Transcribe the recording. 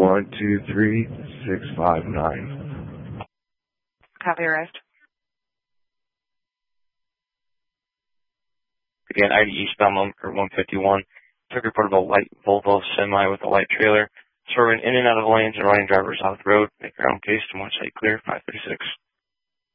123-659. Copy arrest. Again, ID eastbound 151. Took report of a light Volvo semi with a light trailer, swerving in and out of lanes and running drivers off the road. Make your own case to one site clear, 536.